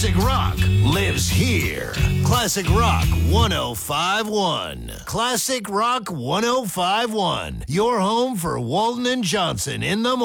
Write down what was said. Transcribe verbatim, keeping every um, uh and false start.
Classic Rock lives here. Classic Rock one oh five point one. Classic Rock one oh five point one. Your home for Walton and Johnson in the morning.